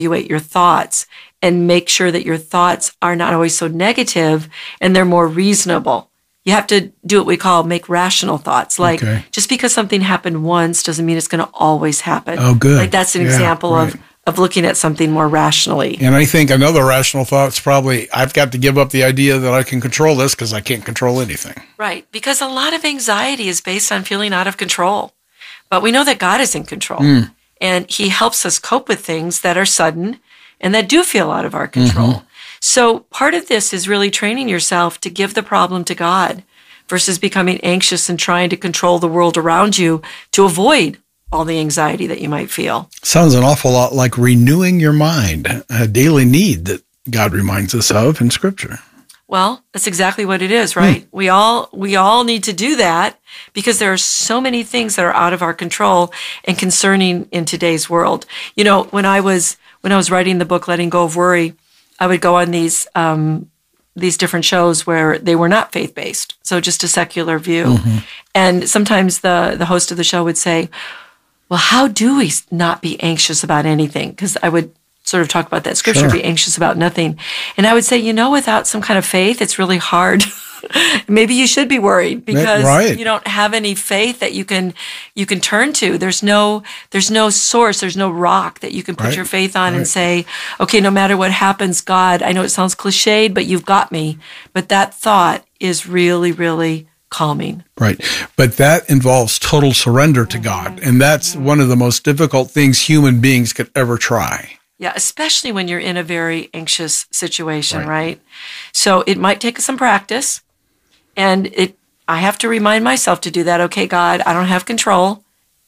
evaluate your thoughts and make sure that your thoughts are not always so negative and they're more reasonable. You have to do what we call make rational thoughts. Like, just because something happened once doesn't mean it's going to always happen. Oh, good. Like, that's an example of looking at something more rationally. And I think another rational thought is probably, I've got to give up the idea that I can control this because I can't control anything. Right. Because a lot of anxiety is based on feeling out of control. But we know that God is in control. And he helps us cope with things that are sudden and that do feel out of our control. So part of this is really training yourself to give the problem to God versus becoming anxious and trying to control the world around you to avoid all the anxiety that you might feel. Sounds an awful lot like renewing your mind, a daily need that God reminds us of in Scripture. Well, that's exactly what it is, right? We all need to do that because there are so many things that are out of our control and concerning in today's world. You know, when I was writing the book Letting Go of Worry, I would go on these different shows where they were not faith-based, so just a secular view. And sometimes the host of the show would say, well, how do we not be anxious about anything? Because I would sort of talk about that scripture, be anxious about nothing. And I would say, without some kind of faith, it's really hard. Maybe you should be worried because you don't have any faith that you can turn to. There's no source, there's no rock that you can put your faith on and say, okay, no matter what happens, God, I know it sounds cliched, but you've got me. But that thought is really, really calming. Right. But that involves total surrender to God. And that's one of the most difficult things human beings could ever try. Yeah, especially when you're in a very anxious situation, right? So it might take some practice. And I have to remind myself to do that. Okay, God, I don't have control.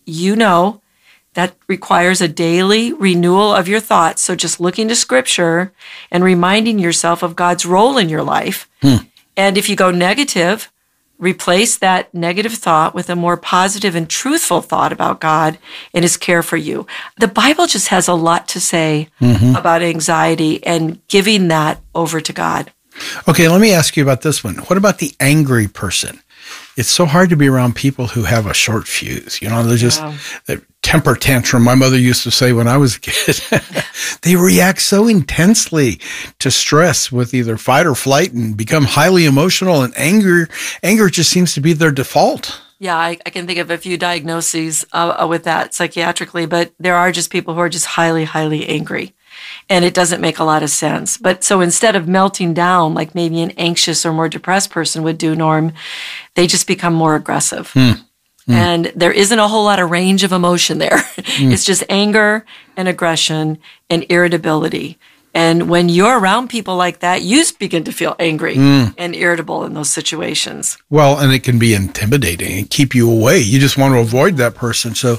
That requires a daily renewal of your thoughts. So just looking to Scripture and reminding yourself of God's role in your life. And if you go negative, replace that negative thought with a more positive and truthful thought about God and his care for you. The Bible just has a lot to say about anxiety and giving that over to God. Okay, let me ask you about this one. What about the angry person? It's so hard to be around people who have a short fuse. They're just that temper tantrum. My mother used to say when I was a kid, they react so intensely to stress with either fight or flight and become highly emotional, and anger just seems to be their default. Yeah, I can think of a few diagnoses with that psychiatrically, but there are just people who are just highly, highly angry. And it doesn't make a lot of sense. But so instead of melting down like maybe an anxious or more depressed person would do, Norm, they just become more aggressive. And there isn't a whole lot of range of emotion there. It's just anger and aggression and irritability. And when you're around people like that, you begin to feel angry and irritable in those situations. Well, and it can be intimidating and keep you away. You just want to avoid that person. So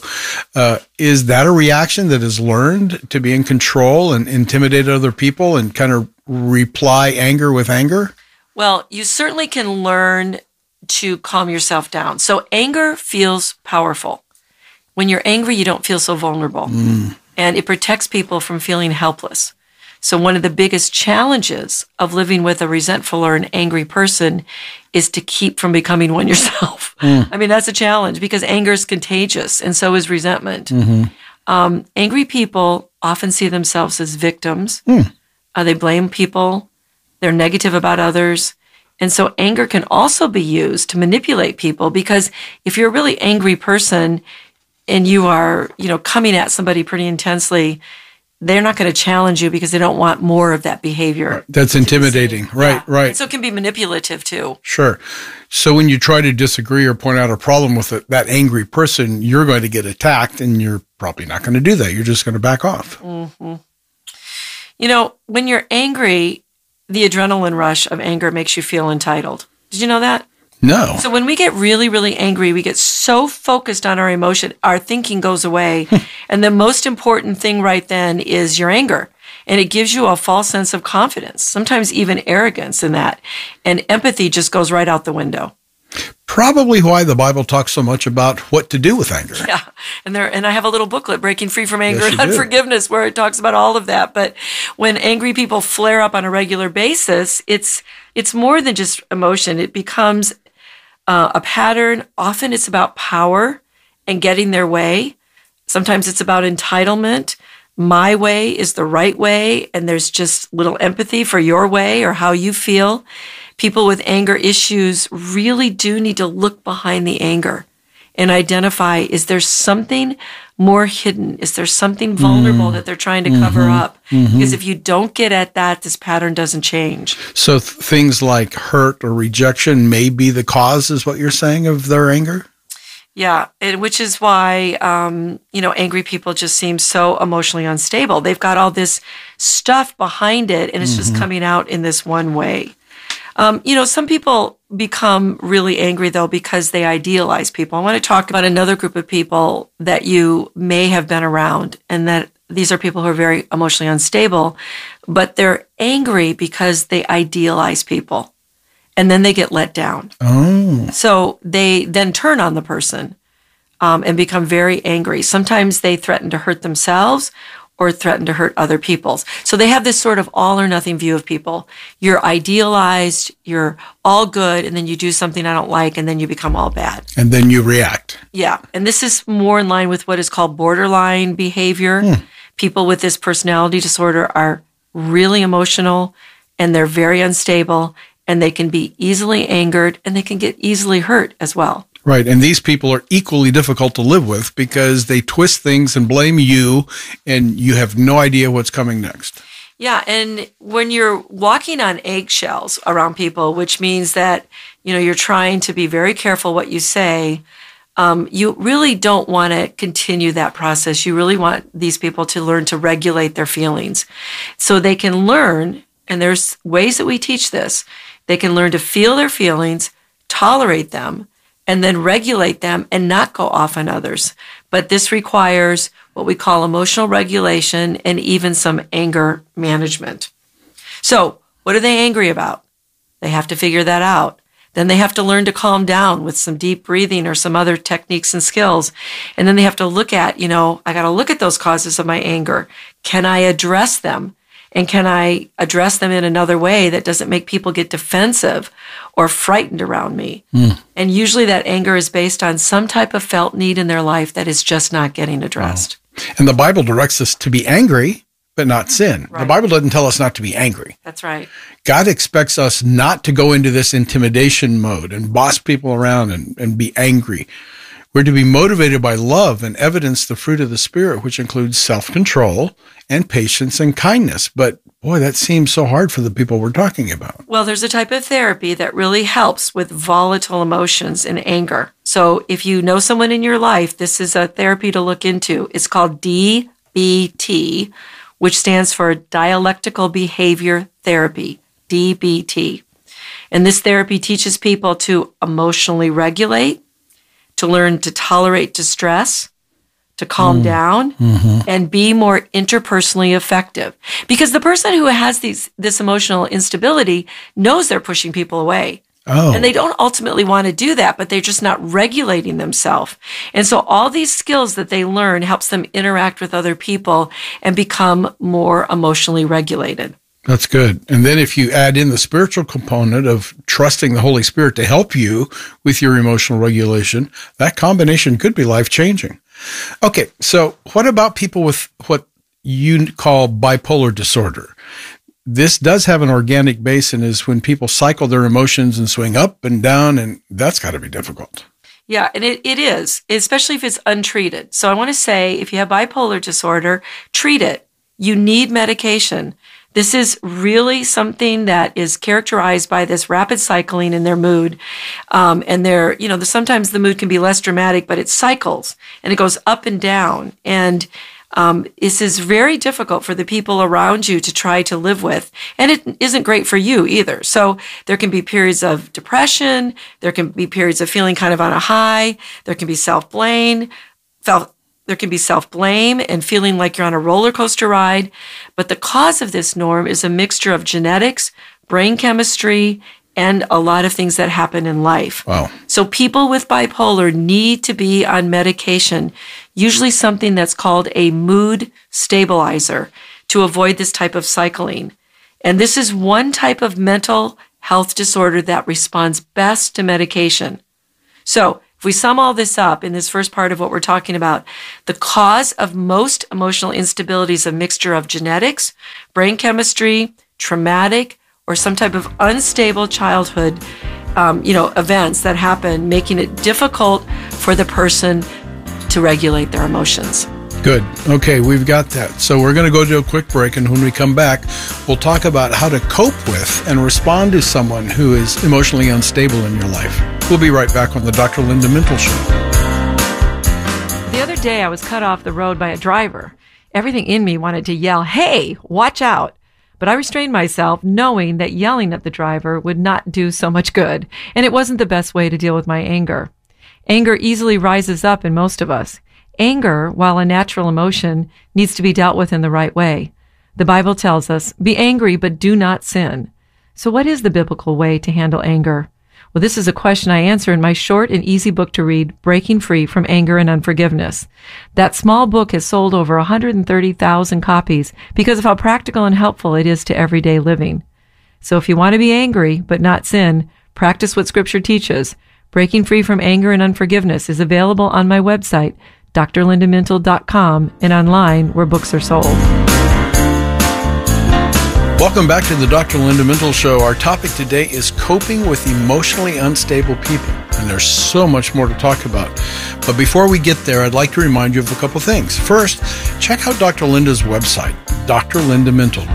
is that a reaction that is learned to be in control and intimidate other people and kind of reply anger with anger? Well, you certainly can learn to calm yourself down. So anger feels powerful. When you're angry, you don't feel so vulnerable. And it protects people from feeling helpless. So one of the biggest challenges of living with a resentful or an angry person is to keep from becoming one yourself. I mean, that's a challenge because anger is contagious and so is resentment. Angry people often see themselves as victims. They blame people. They're negative about others. And so anger can also be used to manipulate people because if you're a really angry person and you are, coming at somebody pretty intensely, they're not going to challenge you because they don't want more of that behavior. That's intimidating. Right. And so it can be manipulative too. Sure. So when you try to disagree or point out a problem with that angry person, you're going to get attacked and you're probably not going to do that. You're just going to back off. When you're angry, the adrenaline rush of anger makes you feel entitled. Did you know that? No. So when we get really, really angry, we get so focused on our emotion, our thinking goes away. And the most important thing right then is your anger. And it gives you a false sense of confidence, sometimes even arrogance in that. And empathy just goes right out the window. Probably why the Bible talks so much about what to do with anger. Yeah, and I have a little booklet, Breaking Free from Anger and Unforgiveness, where it talks about all of that. But when angry people flare up on a regular basis, it's more than just emotion. It becomes a pattern. Often it's about power and getting their way. Sometimes it's about entitlement. my way is the right way and there's just little empathy for your way or how you feel. People with anger issues really do need to look behind the anger and identify, is there something more hidden? Is there something vulnerable that they're trying to cover up? Because if you don't get at that, this pattern doesn't change. So things like hurt or rejection may be the cause, is what you're saying, of their anger? Yeah, which is why, angry people just seem so emotionally unstable. They've got all this stuff behind it, and it's just coming out in this one way. Some people become really angry, though, because they idealize people. I want to talk about another group of people that you may have been around, and that these are people who are very emotionally unstable, but they're angry because they idealize people. And then they get let down. Oh. So they then turn on the person and become very angry. Sometimes they threaten to hurt themselves or threaten to hurt other people. So they have this sort of all or nothing view of people. You're idealized, you're all good, and then you do something I don't like, and then you become all bad. And then you react. Yeah. And this is more in line with what is called borderline behavior. People with this personality disorder are really emotional, and they're very unstable, and they can be easily angered, and they can get easily hurt as well. Right. And these people are equally difficult to live with because they twist things and blame you, and you have no idea what's coming next. Yeah. And when you're walking on eggshells around people, which means that, you're trying to be very careful what you say, you really don't want to continue that process. You really want these people to learn to regulate their feelings so they can learn, and there's ways that we teach this, they can learn to feel their feelings, tolerate them, and then regulate them and not go off on others. But this requires what we call emotional regulation and even some anger management. So what are they angry about? They have to figure that out. Then they have to learn to calm down with some deep breathing or some other techniques and skills. And then they have to look at, I got to look at those causes of my anger. Can I address them? And can I address them in another way that doesn't make people get defensive or frightened around me? And usually that anger is based on some type of felt need in their life that is just not getting addressed. Wow. And the Bible directs us to be angry, but not sin. Right. The Bible doesn't tell us not to be angry. That's right. God expects us not to go into this intimidation mode and boss people around and be angry. We're to be motivated by love and evidence the fruit of the Spirit, which includes self-control and patience and kindness. But boy, that seems so hard for the people we're talking about. Well, there's a type of therapy that really helps with volatile emotions and anger. So if you know someone in your life, this is a therapy to look into. It's called DBT, which stands for Dialectical Behavior Therapy, DBT. And this therapy teaches people to emotionally regulate, to learn to tolerate distress, to calm down, and be more interpersonally effective. Because the person who has this emotional instability knows they're pushing people away. And they don't ultimately want to do that, but they're just not regulating themselves. And so all these skills that they learn helps them interact with other people and become more emotionally regulated. That's good. And then if you add in the spiritual component of trusting the Holy Spirit to help you with your emotional regulation, that combination could be life-changing. Okay, so what about people with what you call bipolar disorder? This does have an organic base and is when people cycle their emotions and swing up and down, and that's got to be difficult. Yeah, and it is, especially if it's untreated. So I want to say, if you have bipolar disorder, treat it. You need medication. This is really something that is characterized by this rapid cycling in their mood. And sometimes the mood can be less dramatic, but it cycles and it goes up and down. And this is very difficult for the people around you to try to live with. And it isn't great for you either. So there can be periods of depression. There can be periods of feeling kind of on a high. There can be self-blame. There can be self-blame and feeling like you're on a roller coaster ride. But the cause of this, Norm, is a mixture of genetics, brain chemistry, and a lot of things that happen in life. Wow. So people with bipolar need to be on medication, usually something that's called a mood stabilizer, to avoid this type of cycling. And this is one type of mental health disorder that responds best to medication. So If we sum all this up in this first part of what we're talking about, the cause of most emotional instability is a mixture of genetics, brain chemistry, traumatic, or some type of unstable childhood, events that happen, making it difficult for the person to regulate their emotions. Good. Okay, we've got that. So we're going to go to a quick break, and when we come back, we'll talk about how to cope with and respond to someone who is emotionally unstable in your life. We'll be right back on the Dr. Linda Mintle Show. The other day, I was cut off the road by a driver. Everything in me wanted to yell, "Hey, watch out!" But I restrained myself, knowing that yelling at the driver would not do so much good, and it wasn't the best way to deal with my anger. Anger easily rises up in most of us. Anger, while a natural emotion, needs to be dealt with in the right way. The Bible tells us, "Be angry, but do not sin." So what is the biblical way to handle anger? Well, this is a question I answer in my short and easy book to read, Breaking Free from Anger and Unforgiveness. That small book has sold over 130,000 copies because of how practical and helpful it is to everyday living. So if you want to be angry, but not sin, practice what Scripture teaches. Breaking Free from Anger and Unforgiveness is available on my website, drlindamintle.com, and online where books are sold. Welcome back to the Dr. Linda Mintle Show. Our topic today is coping with emotionally unstable people, and there's so much more to talk about. But before we get there, I'd like to remind you of a couple things. First, check out Dr. Linda's website, Dr. Linda Mintle,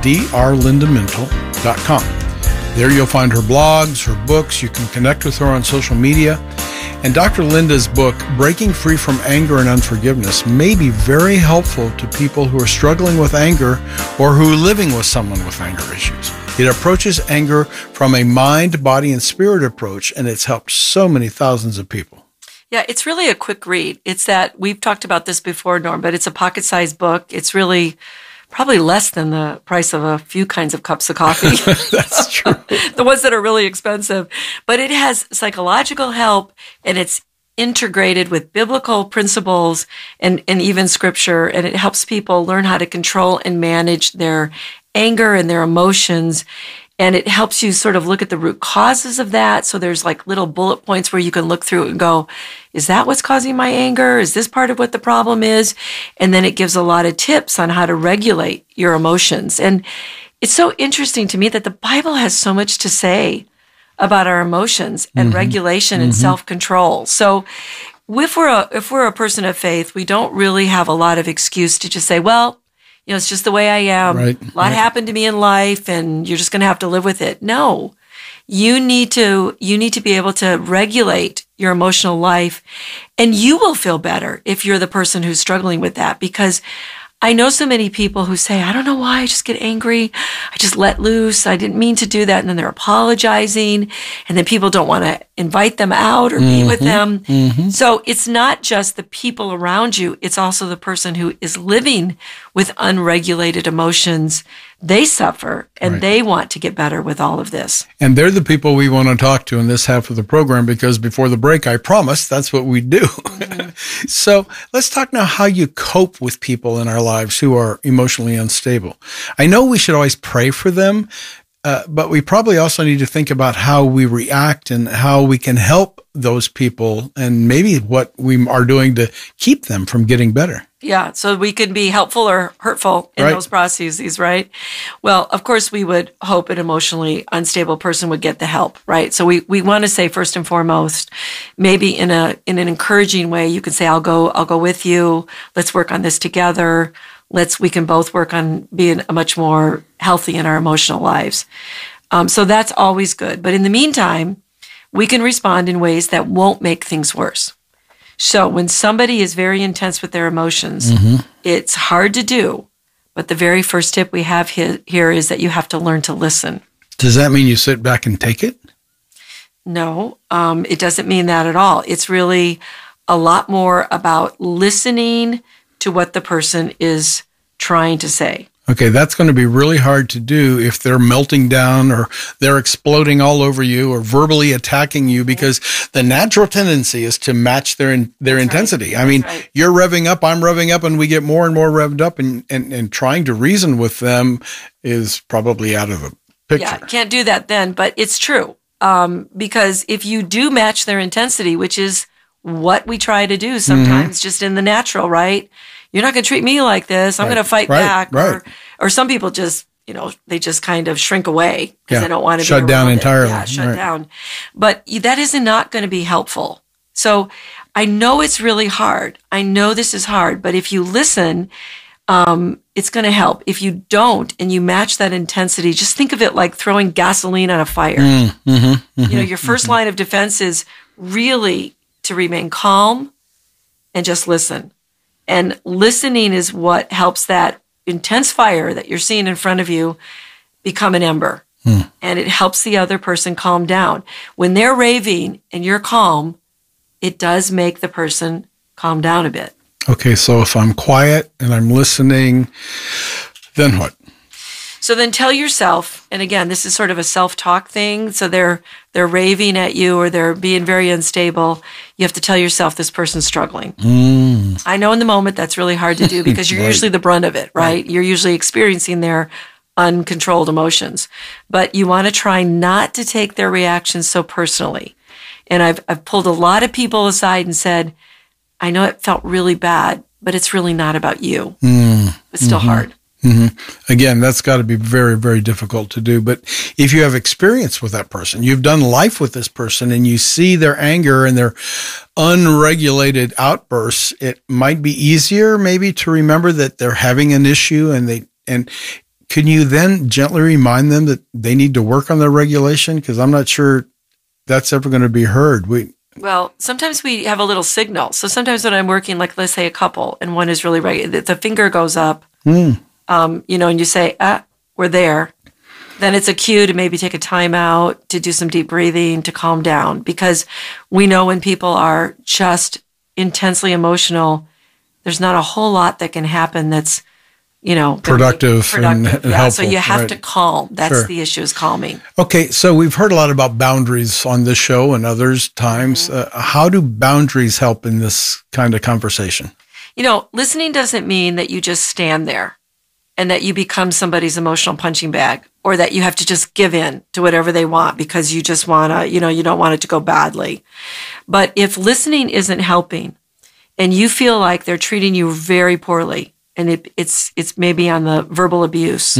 drlindamintle.com. There you'll find her blogs, her books. You can connect with her on social media. And Dr. Linda's book, Breaking Free from Anger and Unforgiveness, may be very helpful to people who are struggling with anger or who are living with someone with anger issues. It approaches anger from a mind, body, and spirit approach, and it's helped so many thousands of people. Yeah, it's really a quick read. It's that, we've talked about this before, Norm, but it's a pocket-sized book. It's really probably less than the price of a few kinds of cups of coffee. That's true. The ones that are really expensive. But it has psychological help, and it's integrated with biblical principles and even scripture, and it helps people learn how to control and manage their anger and their emotions. And it helps you sort of look at the root causes of that. So there's like little bullet points where you can look through it and go, is that what's causing my anger? Is this part of what the problem is? And then it gives a lot of tips on how to regulate your emotions. And it's so interesting to me that the Bible has so much to say about our emotions and regulation and self-control. So if we're a person of faith, we don't really have a lot of excuse to just say, well, it's just the way I am. Right, a lot happened to me in life, and you're just going to have to live with it. No, you need to be able to regulate your emotional life, and you will feel better if you're the person who's struggling with that. Because I know so many people who say, I don't know why, I just get angry. I just let loose. I didn't mean to do that. And then they're apologizing. And then people don't want to invite them out or be with them. So it's not just the people around you. It's also the person who is living with unregulated emotions. They suffer, and they want to get better with all of this. And they're the people we want to talk to in this half of the program, because before the break, I promised that's what we do. So let's talk now how you cope with people in our lives who are emotionally unstable. I know we should always pray for them, but we probably also need to think about how we react and how we can help those people, and maybe what we are doing to keep them from getting better. Yeah, so we can be helpful or hurtful in those processes, right? Well, of course, we would hope an emotionally unstable person would get the help, right? So we want to say, first and foremost, maybe in an encouraging way, you can say, I'll go with you. Let's work on this together. We can both work on being much more healthy in our emotional lives. So that's always good. But in the meantime, we can respond in ways that won't make things worse. So when somebody is very intense with their emotions, it's hard to do. But the very first tip we have here is that you have to learn to listen. Does that mean you sit back and take it? No, it doesn't mean that at all. It's really a lot more about listening to what the person is trying to say. Okay, that's going to be really hard to do if they're melting down or they're exploding all over you or verbally attacking you, because the natural tendency is to match their intensity. I mean, you're revving up, I'm revving up, and we get more and more revved up, and trying to reason with them is probably out of the picture. Yeah, can't do that then, but it's true. Because if you do match their intensity, which is what we try to do sometimes just in the natural, right? You're not going to treat me like this. I'm going to fight back. Or some people just, they just kind of shrink away because they don't want to shut down entirely. Yeah, shut down. But that is not going to be helpful. So I know it's really hard. I know this is hard, but if you listen, it's going to help. If you don't and you match that intensity, just think of it like throwing gasoline on a fire. Your first line of defense is really to remain calm and just listen. And listening is what helps that intense fire that you're seeing in front of you become an ember. And it helps the other person calm down. When they're raving and you're calm, it does make the person calm down a bit. Okay, so if I'm quiet and I'm listening, then what? So then tell yourself, and again, this is sort of a self-talk thing. So they're raving at you or they're being very unstable. You have to tell yourself this person's struggling. I know in the moment that's really hard to do because you're usually the brunt of it, right? You're usually experiencing their uncontrolled emotions. But you want to try not to take their reactions so personally. And I've pulled a lot of people aside and said, I know it felt really bad, but it's really not about you. It's still hard. Again, that's got to be very, very difficult to do. But if you have experience with that person, you've done life with this person, and you see their anger and their unregulated outbursts, it might be easier maybe to remember that they're having an issue, and can you then gently remind them that they need to work on their regulation? Because I'm not sure that's ever going to be heard. Well, sometimes we have a little signal. So sometimes when I'm working, like let's say a couple, and one is really regular, the finger goes up, and you say, we're there. Then it's a cue to maybe take a time out, to do some deep breathing, to calm down. Because we know when people are just intensely emotional, there's not a whole lot that can happen that's, productive and helpful. So you have to calm. That's the issue, is calming. Okay, so we've heard a lot about boundaries on this show and others times. How do boundaries help in this kind of conversation? Listening doesn't mean that you just stand there and that you become somebody's emotional punching bag, or that you have to just give in to whatever they want because you just want to, you don't want it to go badly. But if listening isn't helping and you feel like they're treating you very poorly, and it's maybe on the verbal abuse,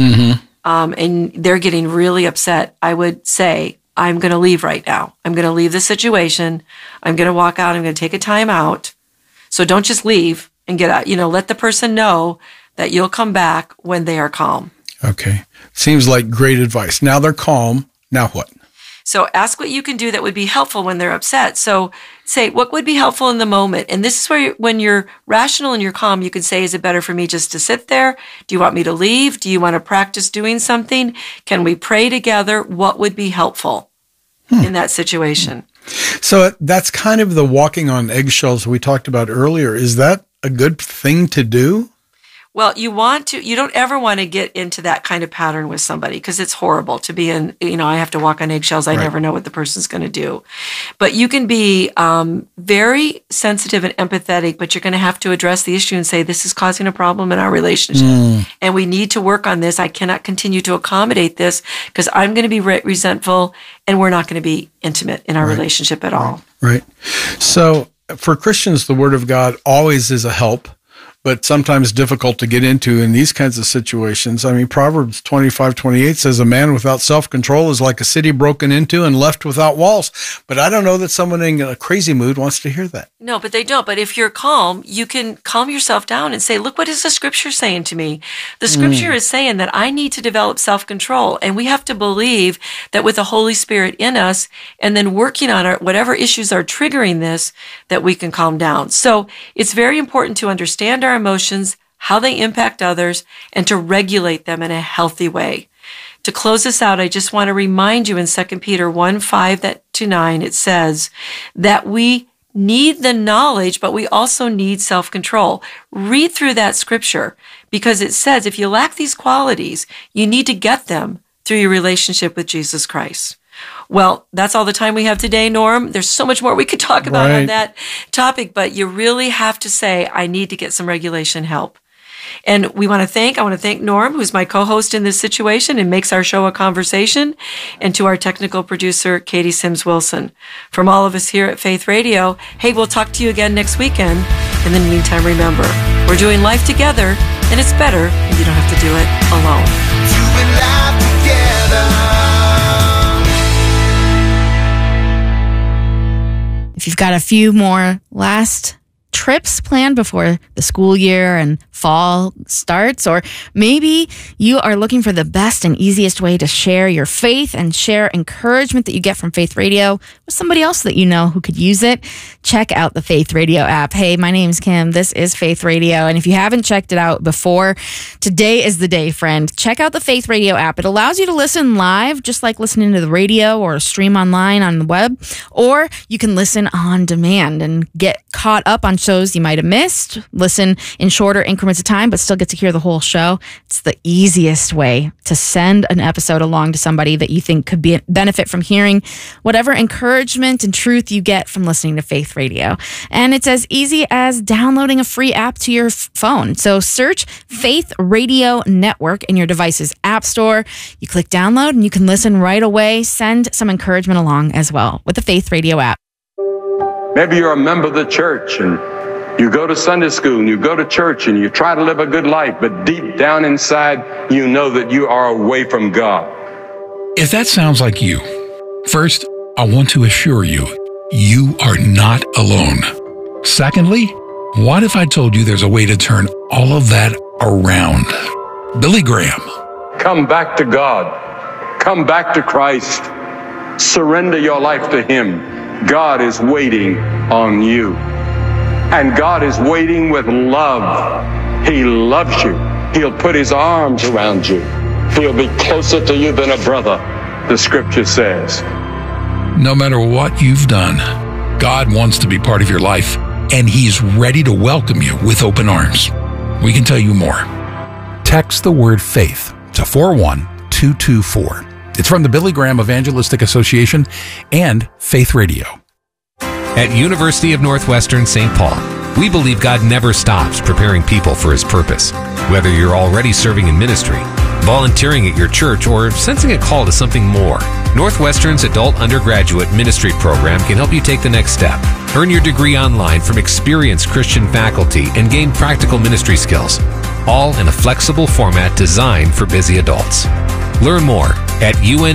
and they're getting really upset, I would say, I'm going to leave right now. I'm going to leave the situation. I'm going to walk out. I'm going to take a time out. So don't just leave and get out. Let the person know that you'll come back when they are calm. Okay. Seems like great advice. Now they're calm. Now what? So ask what you can do that would be helpful when they're upset. So say, what would be helpful in the moment? And this is where, when you're rational and you're calm, you can say, is it better for me just to sit there? Do you want me to leave? Do you want to practice doing something? Can we pray together? What would be helpful in that situation? So that's kind of the walking on eggshells we talked about earlier. Is that a good thing to do? Well, you don't ever want to get into that kind of pattern with somebody, because it's horrible to be in, I have to walk on eggshells. I never know what the person's going to do. But you can be very sensitive and empathetic, but you're going to have to address the issue and say, this is causing a problem in our relationship. And we need to work on this. I cannot continue to accommodate this because I'm going to be resentful, and we're not going to be intimate in our relationship at all. Right. So for Christians, the Word of God always is a help, but sometimes difficult to get into in these kinds of situations. I mean, Proverbs 25:28 says, a man without self-control is like a city broken into and left without walls. But I don't know that someone in a crazy mood wants to hear that. No, but they don't. But if you're calm, you can calm yourself down and say, look, what is the scripture saying to me? The scripture is saying that I need to develop self-control. And we have to believe that with the Holy Spirit in us, and then working on whatever issues are triggering this, that we can calm down. So it's very important to understand our emotions, how they impact others, and to regulate them in a healthy way. To close this out, I just want to remind you in 2 Peter 1:5-9, it says that we need the knowledge, but we also need self-control. Read through that scripture, because it says if you lack these qualities, you need to get them through your relationship with Jesus Christ. Well, that's all the time we have today, Norm. There's so much more we could talk about on that topic, but you really have to say, I need to get some regulation help. And I want to thank Norm, who's my co-host in this situation and makes our show a conversation, and to our technical producer, Katie Sims Wilson. From all of us here at Faith Radio, hey, we'll talk to you again next weekend. In the meantime, remember, we're doing life together, and it's better if you don't have to do it alone. Doing life together. If you've got a few more last trips planned before the school year and fall starts, or maybe you are looking for the best and easiest way to share your faith and share encouragement that you get from Faith Radio with somebody else that you know who could use it, check out the Faith Radio app. Hey, my name's Kim. This is Faith Radio. And if you haven't checked it out before, today is the day, friend. Check out the Faith Radio app. It allows you to listen live, just like listening to the radio or stream online on the web, or you can listen on demand and get caught up on shows you might have missed, listen in shorter increments of time, but still get to hear the whole show. It's the easiest way to send an episode along to somebody that you think could benefit from hearing whatever encouragement and truth you get from listening to Faith Radio. And it's as easy as downloading a free app to your phone. So search Faith Radio Network in your device's app store. You click download and you can listen right away. Send some encouragement along as well with the Faith Radio app. Maybe you're a member of the church and you go to Sunday school and you go to church and you try to live a good life, but deep down inside, you know that you are away from God. If that sounds like you, first, I want to assure you, you are not alone. Secondly, what if I told you there's a way to turn all of that around? Billy Graham. Come back to God. Come back to Christ. Surrender your life to Him. God is waiting on you. And God is waiting with love. He loves you. He'll put His arms around you. He'll be closer to you than a brother, the scripture says. No matter what you've done, God wants to be part of your life, and He's ready to welcome you with open arms. We can tell you more. Text the word faith to 41224. It's from the Billy Graham Evangelistic Association and Faith Radio. At University of Northwestern St. Paul, we believe God never stops preparing people for His purpose. Whether you're already serving in ministry, volunteering at your church, or sensing a call to something more, Northwestern's Adult Undergraduate Ministry Program can help you take the next step. Earn your degree online from experienced Christian faculty and gain practical ministry skills, all in a flexible format designed for busy adults. Learn more at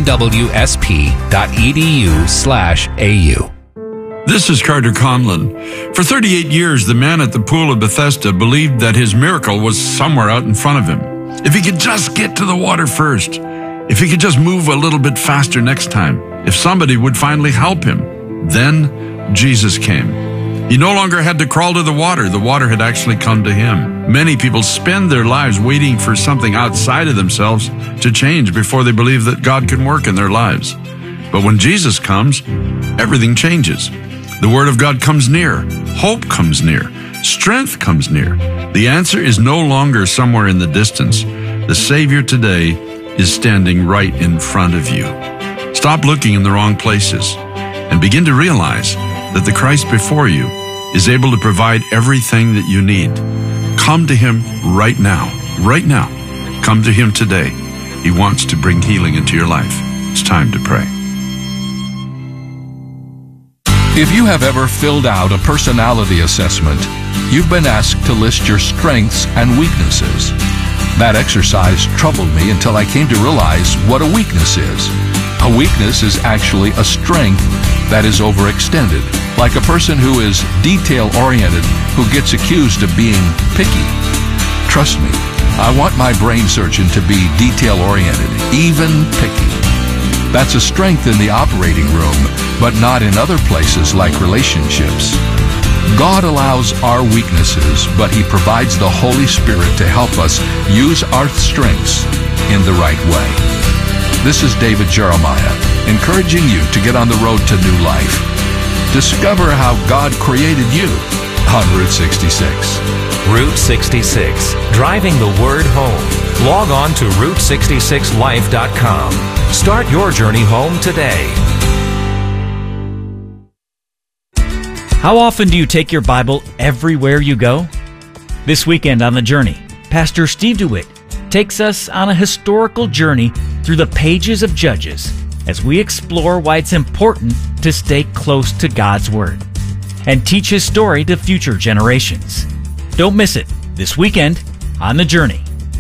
unwsp.edu/au. This is Carter Conlon. For 38 years, the man at the pool of Bethesda believed that his miracle was somewhere out in front of him. If he could just get to the water first, if he could just move a little bit faster next time, if somebody would finally help him. Then Jesus came. He no longer had to crawl to the water had actually come to him. Many people spend their lives waiting for something outside of themselves to change before they believe that God can work in their lives. But when Jesus comes, everything changes. The Word of God comes near. Hope comes near. Strength comes near. The answer is no longer somewhere in the distance. The Savior today is standing right in front of you. Stop looking in the wrong places and begin to realize that the Christ before you is able to provide everything that you need. Come to Him right now. Right now. Come to Him today. He wants to bring healing into your life. It's time to pray. If you have ever filled out a personality assessment, you've been asked to list your strengths and weaknesses. That exercise troubled me until I came to realize what a weakness is. A weakness is actually a strength that is overextended, like a person who is detail-oriented who gets accused of being picky. Trust me, I want my brain surgeon to be detail-oriented, even picky. That's a strength in the operating room, but not in other places like relationships. God allows our weaknesses, but He provides the Holy Spirit to help us use our strengths in the right way. This is David Jeremiah, encouraging you to get on the road to new life. Discover how God created you on Route 66. Route 66, driving the word home. Log on to Route66Life.com. Start your journey home today. How often do you take your Bible everywhere you go? This weekend on The Journey, Pastor Steve DeWitt takes us on a historical journey through the pages of Judges as we explore why it's important to stay close to God's Word and teach His story to future generations. Don't miss it this weekend on The Journey.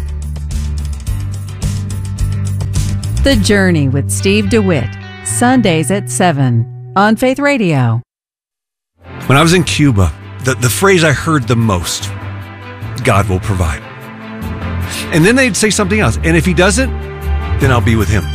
The Journey with Steve DeWitt, Sundays at 7 on Faith Radio. When I was in Cuba, the phrase I heard the most, God will provide. And then they'd say something else. And if He doesn't, then I'll be with Him.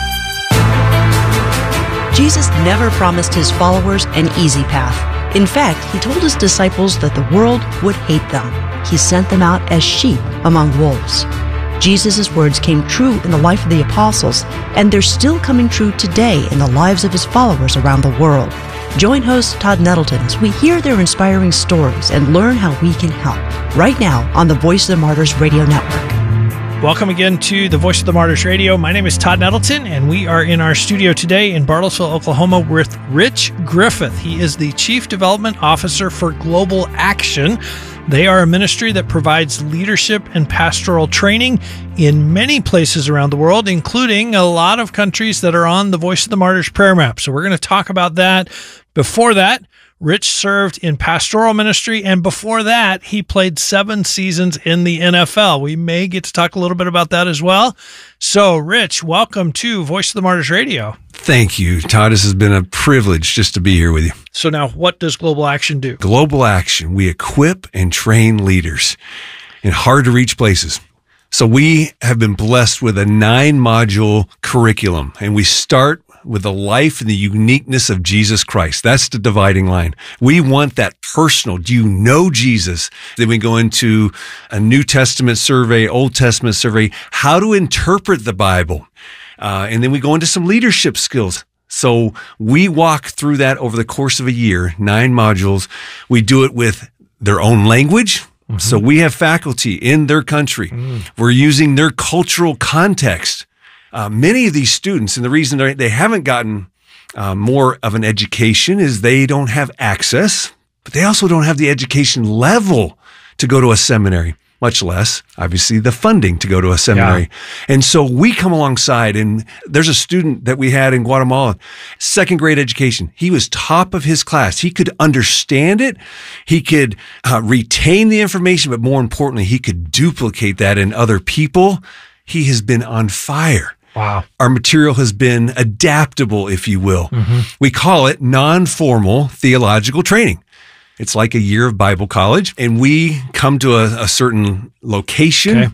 Jesus never promised His followers an easy path. In fact, He told His disciples that the world would hate them. He sent them out as sheep among wolves. Jesus' words came true in the life of the apostles, and they're still coming true today in the lives of His followers around the world. Join host Todd Nettleton as we hear their inspiring stories and learn how we can help. Right now on the Voice of the Martyrs Radio Network. Welcome again to the Voice of the Martyrs Radio. My name is Todd Nettleton, and we are in our studio today in Bartlesville, Oklahoma with Rich Griffith. He is the Chief Development Officer for Global Action. They are a ministry that provides leadership and pastoral training in many places around the world, including a lot of countries that are on the Voice of the Martyrs prayer map. So we're going to talk about that. Before that, Rich served in pastoral ministry, and before that, he played 7 seasons in the NFL. We may get to talk a little bit about that as well. So, Rich, welcome to Voice of the Martyrs Radio. Thank you, Todd. This has been a privilege just to be here with you. So now, what does Global Action do? Global Action, we equip and train leaders in hard-to-reach places. So we have been blessed with a 9-module curriculum, and we start with the life and the uniqueness of Jesus Christ. That's the dividing line. We want that personal. Do you know Jesus? Then we go into a New Testament survey, Old Testament survey, how to interpret the Bible. And then we go into some leadership skills. So we walk through that over the course of a year, 9 modules. We do it with their own language. Mm-hmm. So we have faculty in their country. We're using their cultural context. Many of these students, and the reason they haven't gotten more of an education is they don't have access, but they also don't have the education level to go to a seminary, much less, obviously, the funding to go to a seminary. Yeah. And so we come alongside, and there's a student that we had in Guatemala, 2nd grade education. He was top of his class. He could understand it. He could retain the information, but more importantly, he could duplicate that in other people. He has been on fire. Wow. Our material has been adaptable, if you will. Mm-hmm. We call it non-formal theological training. It's like a year of Bible college, and we come to a certain location,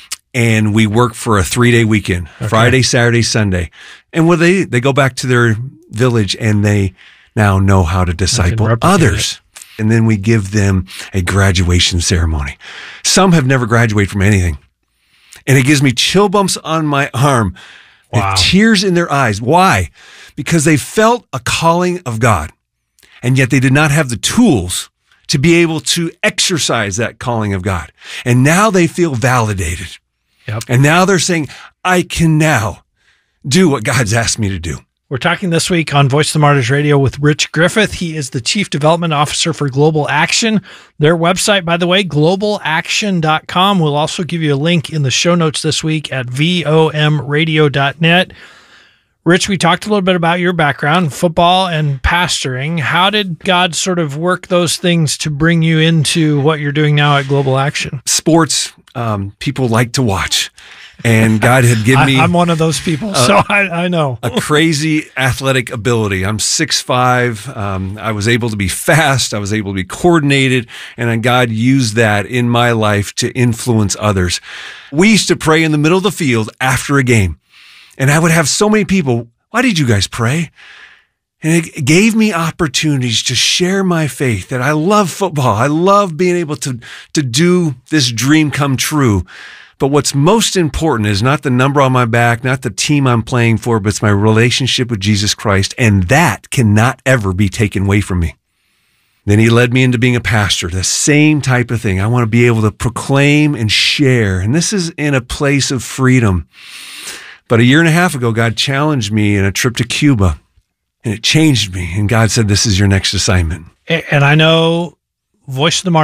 and we work for a 3-day weekend, Friday, Saturday, Sunday. And when they go back to their village, and they now know how to disciple others. And then we give them a graduation ceremony. Some have never graduated from anything. And it gives me chill bumps on my arm, and tears in their eyes. Why? Because they felt a calling of God, and yet they did not have the tools to be able to exercise that calling of God. And now they feel validated. Yep. And now they're saying, I can now do what God's asked me to do. We're talking this week on Voice of the Martyrs Radio with Rich Griffith. He is the Chief Development Officer for Global Action. Their website, by the way, globalaction.com. We'll also give you a link in the show notes this week at vomradio.net. Rich, we talked a little bit about your background, football and pastoring. How did God sort of work those things to bring you into what you're doing now at Global Action? Sports, people like to watch. And God had given me... I'm one of those people, so I know. A crazy athletic ability. I'm 6'5". I was able to be fast. I was able to be coordinated. And God used that in my life to influence others. We used to pray in the middle of the field after a game. And I would have so many people, why did you guys pray? And it gave me opportunities to share my faith, that I love football. I love being able to do this dream come true. But what's most important is not the number on my back, not the team I'm playing for, but it's my relationship with Jesus Christ. And that cannot ever be taken away from me. Then he led me into being a pastor, the same type of thing. I want to be able to proclaim and share. And this is in a place of freedom. But 1.5 years ago, God challenged me in a trip to Cuba, and it changed me. And God said, this is your next assignment. And I know Voice of the Martyrs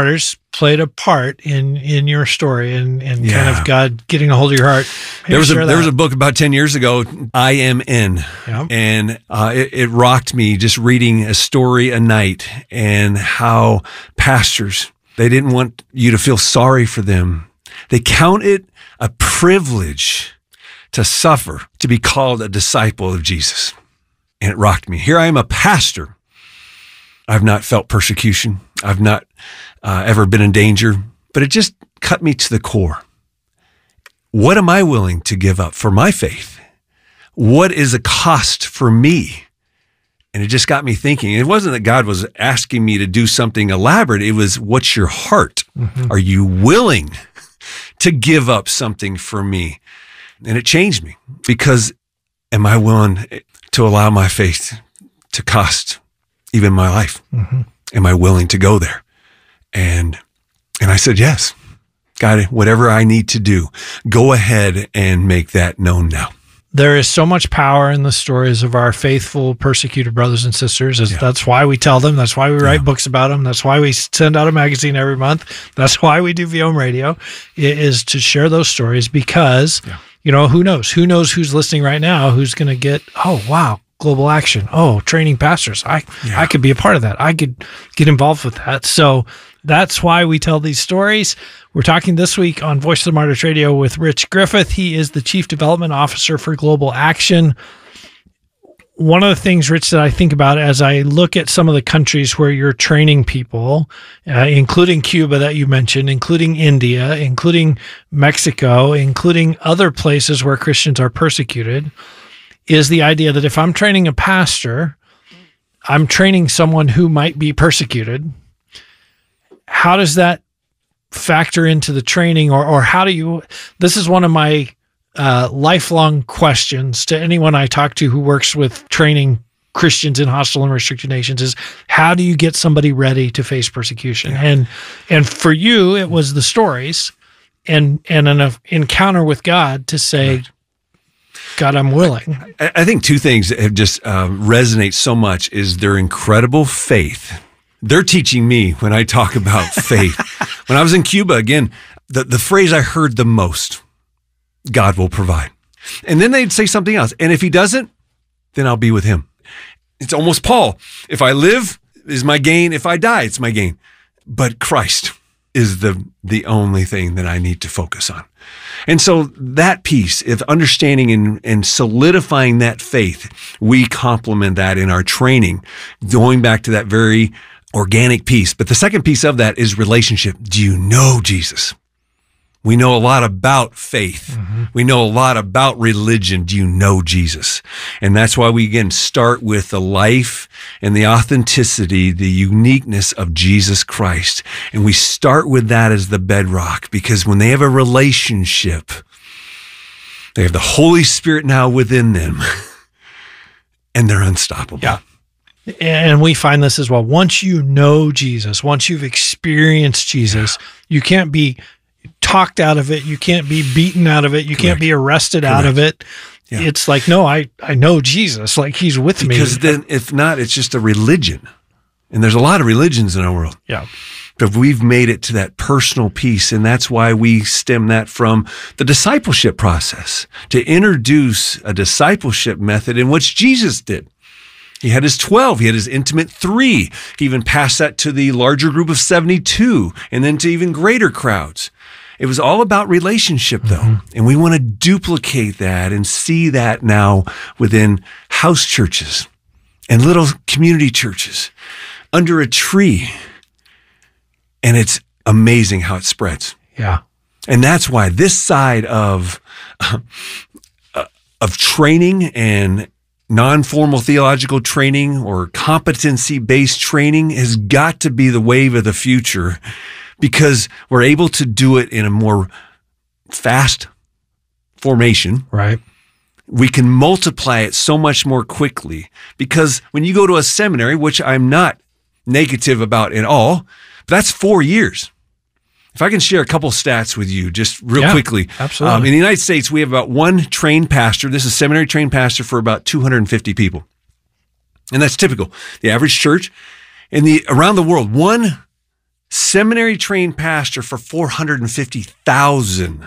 played a part in your story and Yeah. kind of God getting a hold of your heart. Maybe There was a book about 10 years ago, I Am In, Yeah. and it rocked me just reading a story a night and how pastors, they didn't want you to feel sorry for them. They count it a privilege to suffer, to be called a disciple of Jesus. And it rocked me. Here I am, a pastor. I've not felt persecution. I've not ever been in danger, but it just cut me to the core. What am I willing to give up for my faith? What is a cost for me? And it just got me thinking. It wasn't that God was asking me to do something elaborate. It was, what's your heart? Are you willing to give up something for me? And it changed me, because am I willing to allow my faith to cost even my life? Am I willing to go there? And I said, yes, God, whatever I need to do, go ahead and make that known now. There is so much power in the stories of our faithful, persecuted brothers and sisters. That's why we tell them. That's why we write books about them. That's why we send out a magazine every month. That's why we do VOM Radio, is to share those stories, because, who knows? Who knows who's listening right now who's going to get, oh, wow, Global Action. Oh, training pastors. I could be a part of that. I could get involved with that. So that's why we tell these stories. We're talking this week on Voice of the Martyrs Radio with Rich Griffith. He is the Chief Development Officer for Global Action. One of the things, Rich, that I think about as I look at some of the countries where you're training people, including Cuba that you mentioned, including India, including Mexico, including other places where Christians are persecuted, is the idea that if I'm training a pastor, I'm training someone who might be persecuted. How does that factor into the training, or how do you, this is one of my lifelong questions to anyone I talk to who works with training Christians in hostile and restricted nations, is how do you get somebody ready to face persecution? And for you, it was the stories and an encounter with God to say, God, I'm willing. I think two things that have just resonate so much is their incredible faith. They're teaching me when I talk about faith. When I was in Cuba, again, the phrase I heard the most, God will provide. And then they'd say something else. And if he doesn't, then I'll be with him. It's almost Paul. If I live, is my gain. If I die, it's my gain. But Christ is the only thing that I need to focus on. And so that piece of understanding and solidifying that faith, we complement that in our training, going back to that very organic piece. But the second piece of that is relationship. Do you know Jesus? We know a lot about faith. We know a lot about religion. Do you know Jesus? And that's why we, again, start with the life and the authenticity, the uniqueness of Jesus Christ. And we start with that as the bedrock, because when they have a relationship, they have the Holy Spirit now within them, and they're unstoppable. Yeah. And we find this as well. Once you know Jesus, once you've experienced Jesus, you can't be talked out of it. You can't be beaten out of it. You can't be arrested out of it. Yeah. It's like, no, I know Jesus, like he's with me. Because then if not, it's just a religion. And there's a lot of religions in our world. Yeah. But we've made it to that personal piece. And that's why we stem that from the discipleship process, to introduce a discipleship method in which Jesus did. He had his 12. He had his intimate 3. He even passed that to the larger group of 72 and then to even greater crowds. It was all about relationship, though. And we want to duplicate that and see that now within house churches and little community churches under a tree. And it's amazing how it spreads. Yeah. And that's why this side of training and non-formal theological training or competency-based training has got to be the wave of the future, because we're able to do it in a more fast formation. Right. We can multiply it so much more quickly, because when you go to a seminary, which I'm not negative about at all, that's 4 years. If I can share a couple stats with you just real quickly. Absolutely. In the United States, we have about one trained pastor. This is a seminary trained pastor for about 250 people. And that's typical. The average church around the world, one seminary trained pastor for 450,000.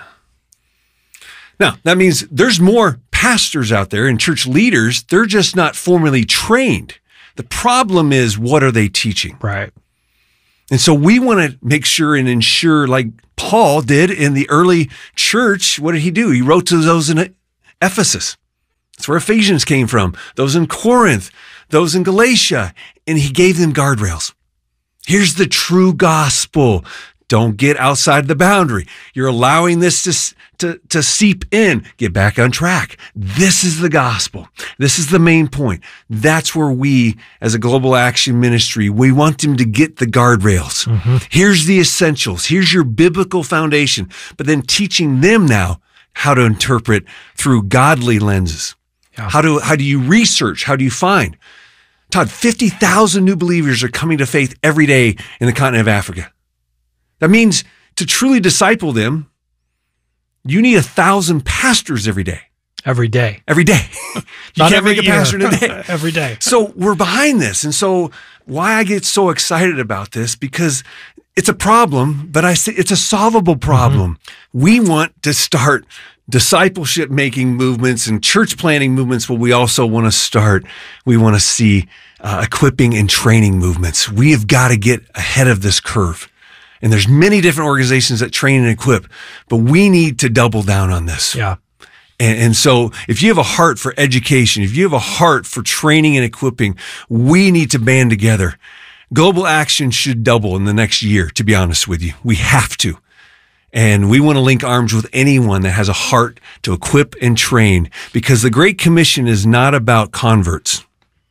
Now, that means there's more pastors out there and church leaders. They're just not formally trained. The problem is, what are they teaching? Right. And so we want to make sure and ensure, like Paul did in the early church. What did he do? He wrote to those in Ephesus. That's where Ephesians came from. Those in Corinth, those in Galatia, and he gave them guardrails. Here's the true gospel. Don't get outside the boundary. You're allowing this to seep in. Get back on track. This is the gospel. This is the main point. That's where we, as a Global Action Ministry, we want them to get the guardrails. Here's the essentials. Here's your biblical foundation. But then teaching them now how to interpret through godly lenses. Yeah. How do you research? How do you find? Todd, 50,000 new believers are coming to faith every day in the continent of Africa. That means to truly disciple them, you need 1,000 pastors every day. Every day. Every day. You can't make a pastor in a day. Every day. So we're behind this. And so why I get so excited about this, because it's a problem, but I say it's a solvable problem. We want to start discipleship making movements and church planting movements, but we also want to see equipping and training movements. We have got to get ahead of this curve. And there's many different organizations that train and equip, but we need to double down on this. Yeah. And so if you have a heart for education, if you have a heart for training and equipping, we need to band together. Global Action should double in the next year, to be honest with you. We have to. And we want to link arms with anyone that has a heart to equip and train, because the Great Commission is not about converts.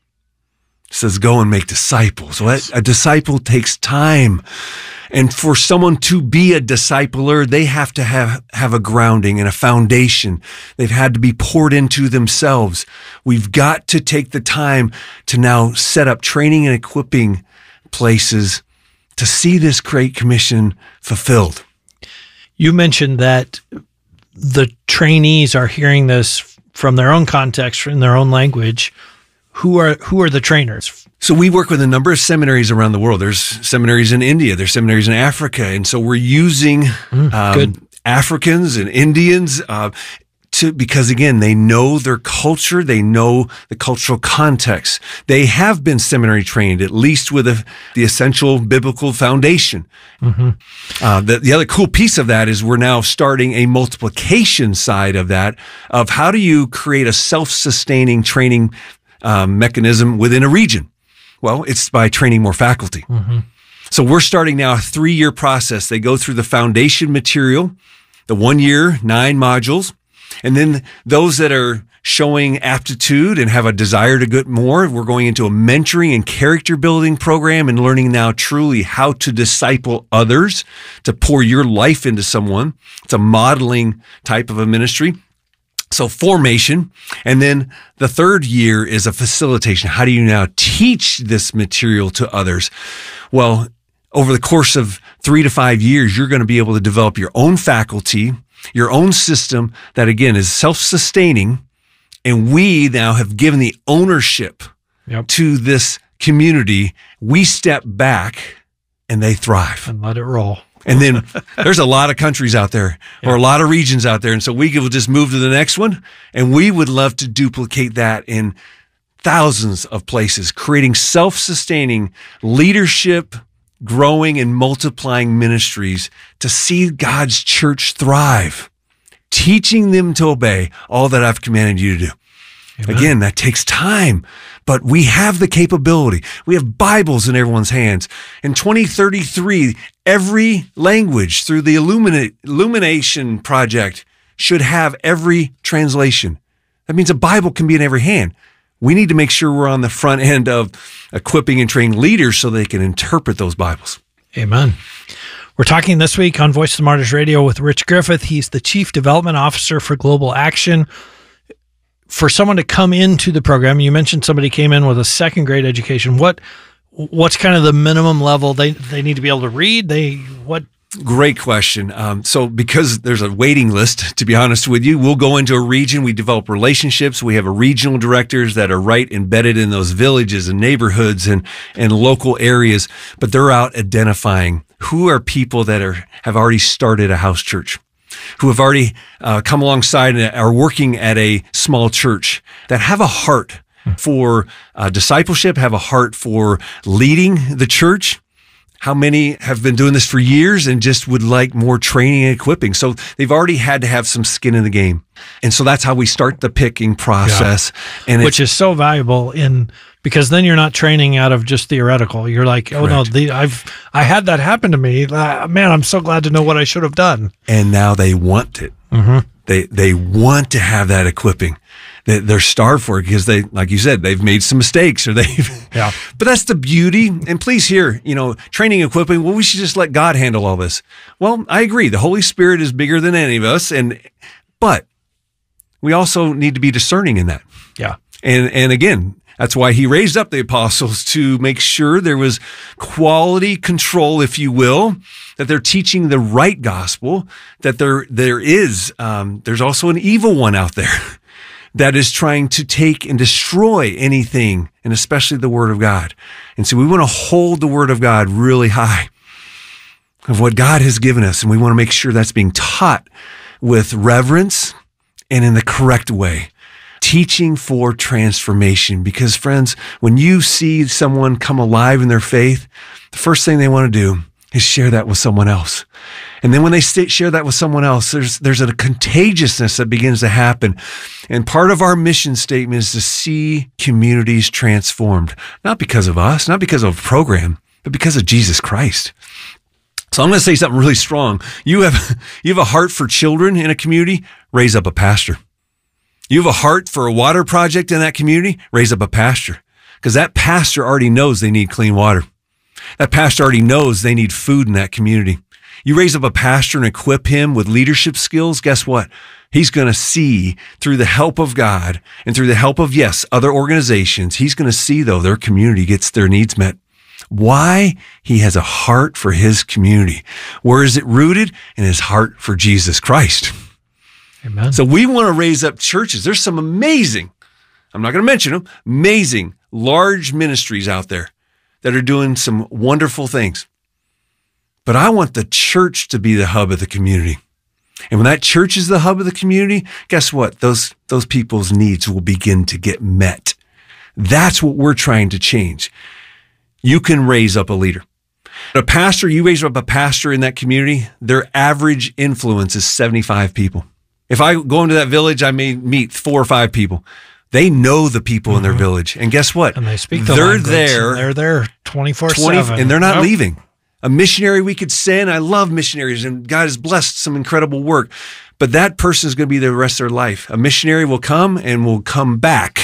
It says, go and make disciples. Well, a disciple takes time. And for someone to be a discipler, they have to have a grounding and a foundation. They've had to be poured into themselves. We've got to take the time to now set up training and equipping places to see this Great Commission fulfilled. You mentioned that the trainees are hearing this from their own context, in their own language. Who are the trainers? So we work with a number of seminaries around the world. There's seminaries in India, there's seminaries in Africa. And so we're using Africans and Indians because again, they know their culture, they know the cultural context. They have been seminary trained, at least with the essential biblical foundation. The other cool piece of that is we're now starting a multiplication side of that, of how do you create a self-sustaining training mechanism within a region? Well, it's by training more faculty. So we're starting now a 3-year process. They go through the foundation material, the 1 year, 9 modules. And then those that are showing aptitude and have a desire to get more, we're going into a mentoring and character building program and learning now truly how to disciple others, to pour your life into someone. It's a modeling type of a ministry. So formation. And then the 3rd year is a facilitation. How do you now teach this material to others? Well, over the course of 3 to 5 years, you're going to be able to develop your own faculty, your own system that, again, is self-sustaining. And we now have given the ownership to this community. We step back and they thrive. And let it roll. And then there's a lot of countries out there or a lot of regions out there. And so we will just move to the next one. And we would love to duplicate that in thousands of places, creating self-sustaining leadership, growing and multiplying ministries to see God's church thrive, teaching them to obey all that I've commanded you to do. Amen. Again, that takes time, but we have the capability. We have Bibles in everyone's hands. In 2033, every language through the Illumination Project should have every translation. That means a Bible can be in every hand. We need to make sure we're on the front end of equipping and training leaders so they can interpret those Bibles. Amen. We're talking this week on Voice of the Martyrs Radio with Rich Griffith. He's the Chief Development Officer for Global Action. For someone to come into the program, you mentioned somebody came in with a 2nd grade education. What's kind of the minimum level they need to be able to read? Great question. So because there's a waiting list, to be honest with you, we'll go into a region. We develop relationships. We have regional directors that are right embedded in those villages and neighborhoods and local areas, but they're out identifying who are people that have already started a house church, who have already come alongside and are working at a small church, that have a heart for discipleship, have a heart for leading the church. How many have been doing this for years and just would like more training and equipping? So they've already had to have some skin in the game. And so that's how we start the picking process. Yeah. And which is so valuable because then you're not training out of just theoretical. You're like, oh correct. No, I had that happen to me. Man, I'm so glad to know what I should have done. And now they want it. Mm-hmm. They want to have that equipping. They're starved for it because they, like you said, they've made some mistakes or yeah. But that's the beauty. And please hear, training, equipping, well, we should just let God handle all this. Well, I agree. The Holy Spirit is bigger than any of us. But we also need to be discerning in that. Yeah. And again, that's why he raised up the apostles, to make sure there was quality control, if you will, that they're teaching the right gospel, that there's also an evil one out there that is trying to take and destroy anything, and especially the Word of God. And so we want to hold the Word of God really high, of what God has given us, and we want to make sure that's being taught with reverence and in the correct way. Teaching for transformation, because friends, when you see someone come alive in their faith, the first thing they want to do is share that with someone else. And then when they share that with someone else, there's a contagiousness that begins to happen. And part of our mission statement is to see communities transformed, not because of us, not because of a program, but because of Jesus Christ. So I'm going to say something really strong. You have a heart for children in a community, raise up a pastor. You have a heart for a water project in that community, raise up a pastor. Because that pastor already knows they need clean water. That pastor already knows they need food in that community. You raise up a pastor and equip him with leadership skills, guess what? He's going to see, through the help of God and through the help of, yes, other organizations, he's going to see, though, their community gets their needs met. Why? He has a heart for his community. Where is it rooted? In his heart for Jesus Christ. Amen. So we want to raise up churches. There's some amazing, I'm not going to mention them, amazing large ministries out there that are doing some wonderful things. But I want the church to be the hub of the community. And when that church is the hub of the community, guess what? Those people's needs will begin to get met. That's what we're trying to change. You can raise up a leader. A pastor, you raise up a pastor in that community, their average influence is 75 people. If I go into that village, I may meet 4 or 5 people. They know the people in their village. And guess what? And they speak the they're language. There. They're there 24/7. And they're not leaving. A missionary we could send. I love missionaries, and God has blessed some incredible work. But that person is going to be there the rest of their life. A missionary will come and will come back.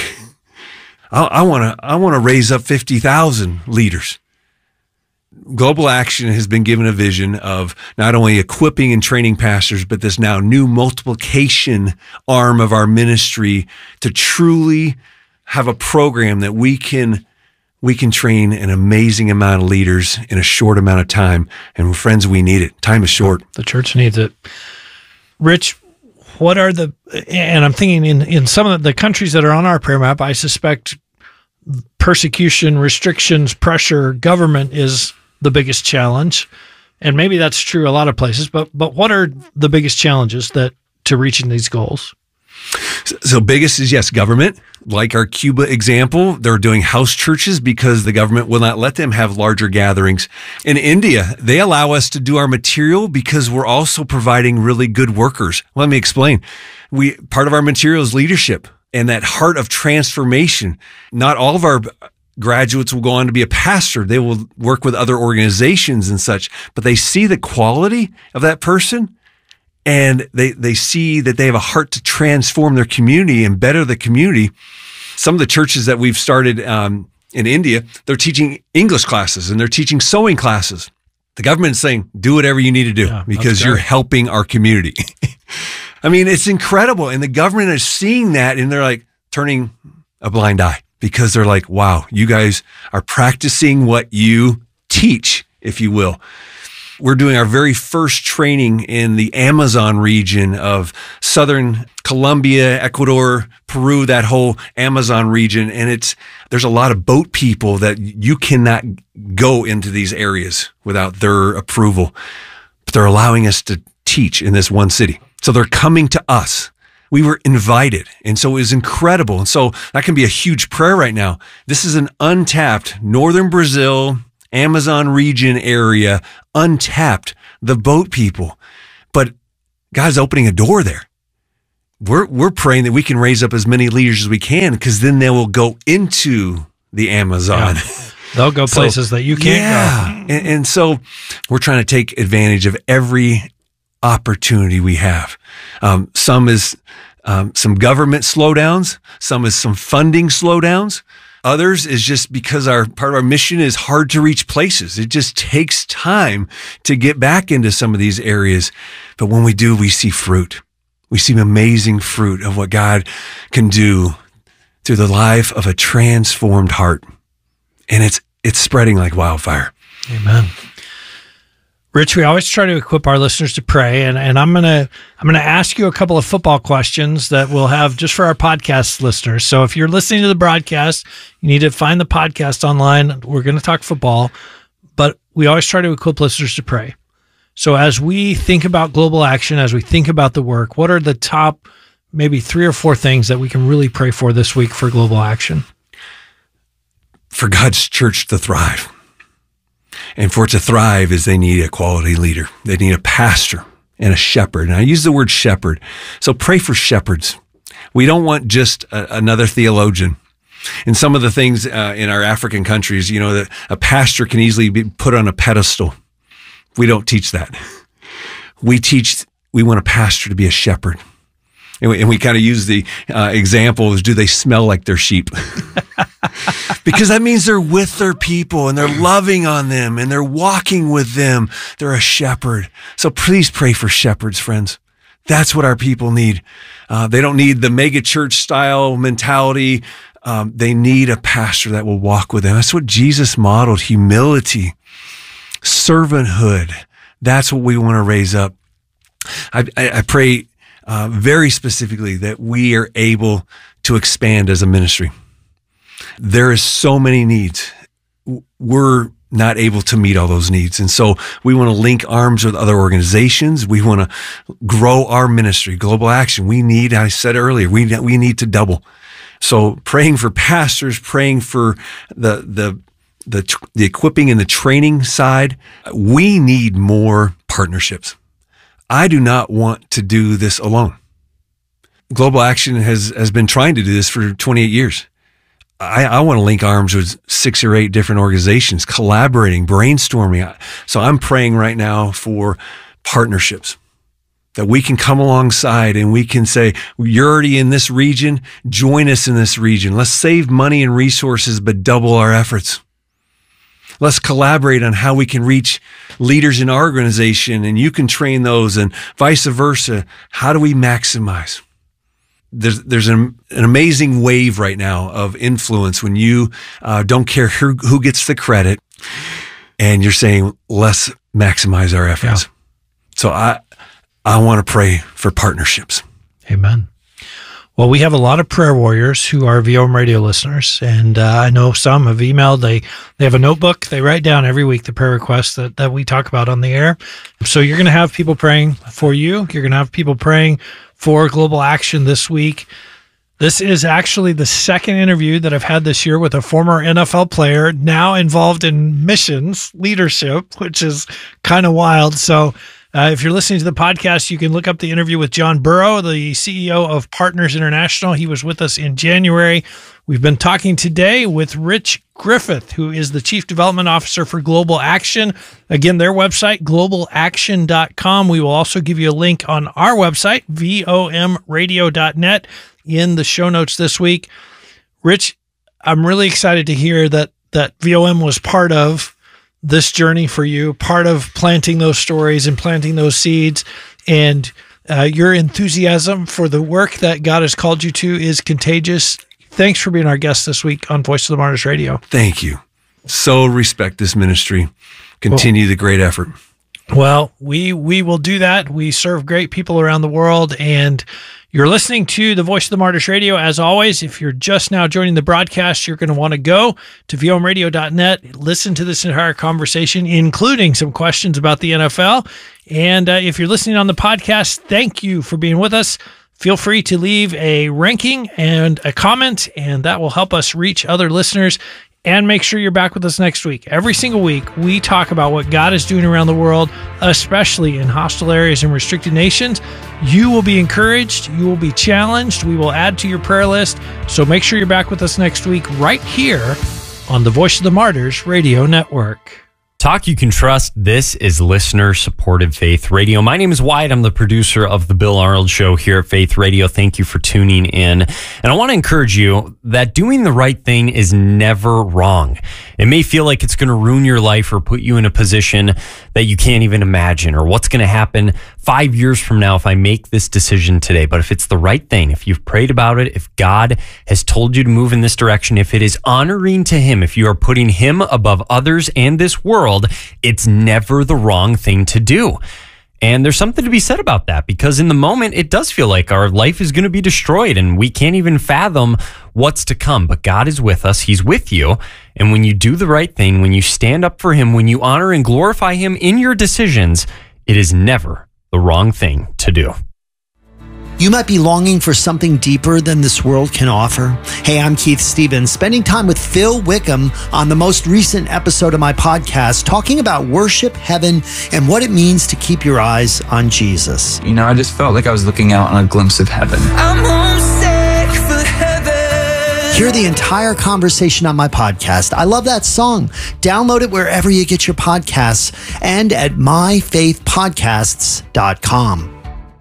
I want to raise up 50,000 leaders. Global Action has been given a vision of not only equipping and training pastors, but this now new multiplication arm of our ministry to truly have a program that we can train an amazing amount of leaders in a short amount of time. And friends, we need it. Time is short. The church needs it. Rich, what are and I'm thinking in some of the countries that are on our prayer map, I suspect persecution, restrictions, pressure, government is the biggest challenge. And maybe that's true a lot of places, but what are the biggest challenges to reaching these goals? So biggest is, yes, government. Like our Cuba example, they're doing house churches because the government will not let them have larger gatherings. In India, they allow us to do our material because we're also providing really good workers. Let me explain. Part of our material is leadership and that heart of transformation. Not all of our graduates will go on to be a pastor. They will work with other organizations and such, but they see the quality of that person. And they see that they have a heart to transform their community and better the community. Some of the churches that we've started in India, they're teaching English classes and they're teaching sewing classes. The government is saying, do whatever you need to do because you're helping our community. I mean, it's incredible. And the government is seeing that and they're like turning a blind eye because they're like, wow, you guys are practicing what you teach, if you will. We're doing our very first training in the Amazon region of southern Colombia, Ecuador, Peru, that whole Amazon region. And there's a lot of boat people that you cannot go into these areas without their approval. But they're allowing us to teach in this one city. So they're coming to us. We were invited. And so it was incredible. And so that can be a huge prayer right now. This is an untapped northern Brazil, Amazon region area, untapped, the boat people. But God's opening a door there. We're praying that we can raise up as many leaders as we can, because then they will go into the Amazon. Yeah. They'll go places that you can't go. And so we're trying to take advantage of every opportunity we have. Some is some government slowdowns. Some is some funding slowdowns. Others is just because part of our mission is hard to reach places. It just takes time to get back into some of these areas. But when we do, we see fruit. We see amazing fruit of what God can do through the life of a transformed heart. And it's spreading like wildfire. Amen. Rich, we always try to equip our listeners to pray, and I'm gonna ask you a couple of football questions that we'll have just for our podcast listeners. So if you're listening to the broadcast, you need to find the podcast online. We're going to talk football, but we always try to equip listeners to pray. So as we think about global action, as we think about the work, what are the top maybe 3 or 4 things that we can really pray for this week for global action? For God's church to thrive. And for it to thrive is they need a quality leader. They need a pastor and a shepherd. And I use the word shepherd. So pray for shepherds. We don't want just another theologian. In some of the things in our African countries, that a pastor can easily be put on a pedestal. We don't teach that. We want a pastor to be a shepherd. And we kind of use the example is, do they smell like their sheep? Because that means they're with their people and they're loving on them and they're walking with them. They're a shepherd. So please pray for shepherds, friends. That's what our people need. They don't need the mega church style mentality. They need a pastor that will walk with them. That's what Jesus modeled: humility, servanthood. That's what we want to raise up. I pray very specifically that we are able to expand as a ministry. There is so many needs. We're not able to meet all those needs. And so we want to link arms with other organizations. We want to grow our ministry, Global Action. I said earlier, we need to double. So praying for pastors, praying for the equipping and the training side. We need more partnerships. I do not want to do this alone. Global Action has been trying to do this for 28 years. I want to link arms with 6 or 8 different organizations, collaborating, brainstorming. So I'm praying right now for partnerships, that we can come alongside and we can say, you're already in this region, join us in this region. Let's save money and resources, but double our efforts. Let's collaborate on how we can reach leaders in our organization, and you can train those, and vice versa. How do we maximize? There's an amazing wave right now of influence when you don't care who gets the credit, and you're saying, let's maximize our efforts. Yeah. So I want to pray for partnerships. Amen. Well, we have a lot of prayer warriors who are VOM radio listeners, and I know some have emailed. They have a notebook. They write down every week the prayer requests that we talk about on the air. So you're going to have people praying for you. You're going to have people praying for Global Action this week. This is actually the second interview that I've had this year with a former NFL player now involved in missions leadership, which is kind of wild. So if you're listening to the podcast, you can look up the interview with John Burrow, the CEO of Partners International. He was with us in January. We've been talking today with Rich Griffith, who is the Chief Development Officer for Global Action. Again, their website, globalaction.com. We will also give you a link on our website, vomradio.net, in the show notes this week. Rich, I'm really excited to hear that VOM was part of this journey for you, part of planting those stories and planting those seeds, and your enthusiasm for the work that God has called you to is contagious. Thanks for being our guest this week on Voice of the Martyrs Radio. Thank you. So respect this ministry. Continue the great effort. Well, we will do that. We serve great people around the world, and you're listening to the Voice of the Martyrs Radio. As always, if you're just now joining the broadcast, you're going to want to go to vomradio.net, listen to this entire conversation, including some questions about the NFL. And if you're listening on the podcast, thank you for being with us. Feel free to leave a ranking and a comment, and that will help us reach other listeners. And make sure you're back with us next week. Every single week, we talk about what God is doing around the world, especially in hostile areas and restricted nations. You will be encouraged. You will be challenged. We will add to your prayer list. So make sure you're back with us next week right here on the Voice of the Martyrs Radio Network. Talk you can trust. This is listener-supported Faith Radio. My name is Wyatt. I'm the producer of The Bill Arnold Show here at Faith Radio. Thank you for tuning in. And I want to encourage you that doing the right thing is never wrong. It may feel like it's going to ruin your life or put you in a position that you can't even imagine, or what's going to happen 5 years from now if I make this decision today. But if it's the right thing, if you've prayed about it, if God has told you to move in this direction, if it is honoring to Him, if you are putting Him above others and this world, it's never the wrong thing to do. And there's something to be said about that, because in the moment, it does feel like our life is going to be destroyed and we can't even fathom what's to come. But God is with us. He's with you. And when you do the right thing, when you stand up for Him, when you honor and glorify Him in your decisions, it is never the wrong thing to do. You might be longing for something deeper than this world can offer. Hey, I'm Keith Stevens, spending time with Phil Wickham on the most recent episode of my podcast, talking about worship, heaven, and what it means to keep your eyes on Jesus. You know, I just felt like I was looking out on a glimpse of heaven. I'm homesick for heaven. Hear the entire conversation on my podcast. I love that song. Download it wherever you get your podcasts and at myfaithpodcasts.com.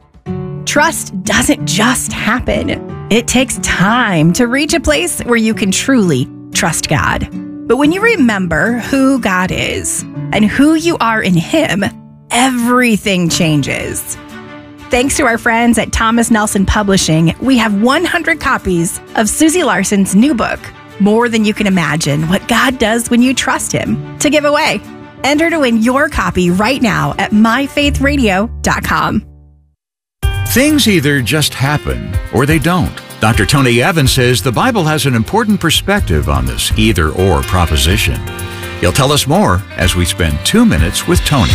Trust doesn't just happen. It takes time to reach a place where you can truly trust God. But when you remember who God is and who you are in Him, everything changes. Thanks to our friends at Thomas Nelson Publishing, we have 100 copies of Susie Larson's new book, More Than You Can Imagine, What God Does When You Trust Him, to give away. Enter to win your copy right now at myfaithradio.com. Things either just happen or they don't. Dr. Tony Evans says the Bible has an important perspective on this either-or proposition. He'll tell us more as we spend 2 minutes with Tony.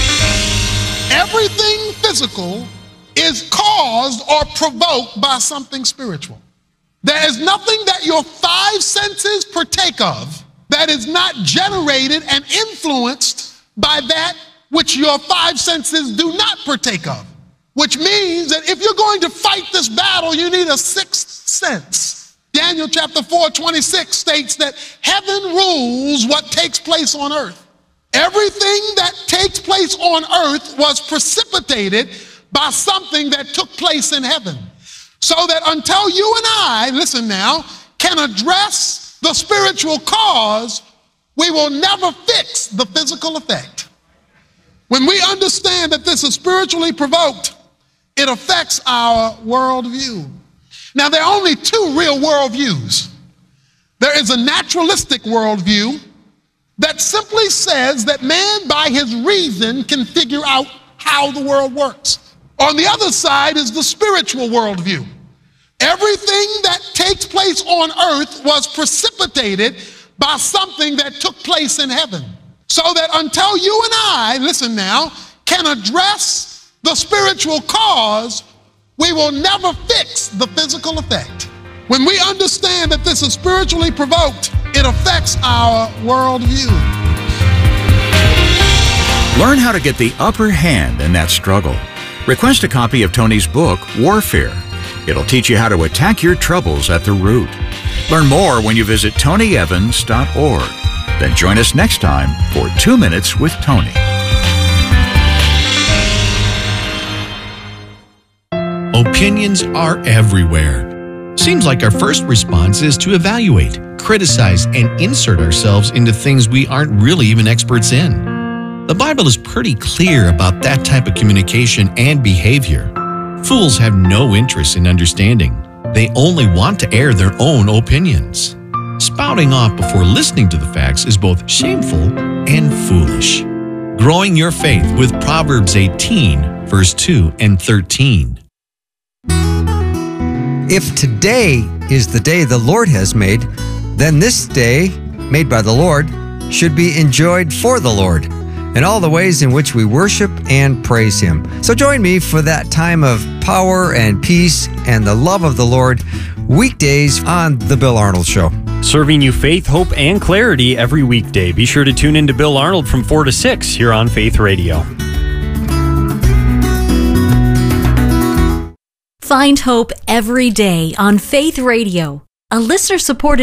Everything physical is caused or provoked by something spiritual. There is nothing that your five senses partake of that is not generated and influenced by that which your five senses do not partake of. Which means that if you're going to fight this battle, you need a sixth sense. Daniel chapter 4:26 states that heaven rules what takes place on earth. Everything that takes place on earth was precipitated by something that took place in heaven. So that until you and I, listen now, can address the spiritual cause, we will never fix the physical effect. When we understand that this is spiritually provoked, it affects our worldview. Now, there are only two real worldviews. There is a naturalistic worldview that simply says that man, by his reason, can figure out how the world works. On the other side is the spiritual worldview. Everything that takes place on earth was precipitated by something that took place in heaven. So that until you and I, listen now, can address the spiritual cause, we will never fix the physical effect. When we understand that this is spiritually provoked, it affects our worldview. Learn how to get the upper hand in that struggle. Request a copy of Tony's book, Warfare. It'll teach you how to attack your troubles at the root. Learn more when you visit tonyevans.org. Then join us next time for 2 Minutes with Tony. Opinions are everywhere. Seems like our first response is to evaluate, criticize, and insert ourselves into things we aren't really even experts in. The Bible is pretty clear about that type of communication and behavior. Fools have no interest in understanding. They only want to air their own opinions. Spouting off before listening to the facts is both shameful and foolish. Growing Your Faith with Proverbs 18, verse 2 and 13. If today is the day the Lord has made, then this day, made by the Lord, should be enjoyed for the Lord, and all the ways in which we worship and praise Him. So join me for that time of power and peace and the love of the Lord, weekdays on The Bill Arnold Show. Serving you faith, hope, and clarity every weekday. Be sure to tune in to Bill Arnold from 4 to 6 here on Faith Radio. Find hope every day on Faith Radio, a listener-supported